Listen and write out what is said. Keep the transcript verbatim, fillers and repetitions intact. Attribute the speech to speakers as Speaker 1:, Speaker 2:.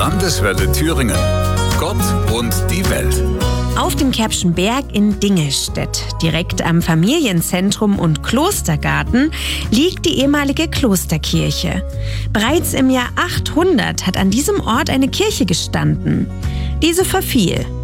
Speaker 1: Landeswelle Thüringen. Gott und die Welt.
Speaker 2: Auf dem Käppschen Berg in Dingelstedt, direkt am Familienzentrum und Klostergarten, liegt die ehemalige Klosterkirche. Bereits im Jahr achthundert hat an diesem Ort eine Kirche gestanden. Diese verfiel.